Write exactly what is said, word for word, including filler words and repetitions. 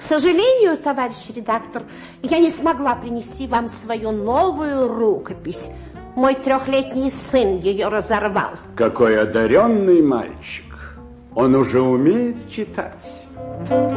сожалению, товарищ редактор, я не смогла принести вам свою новую рукопись. Мой трехлетний сын ее разорвал. Какой одаренный мальчик. Он уже умеет читать.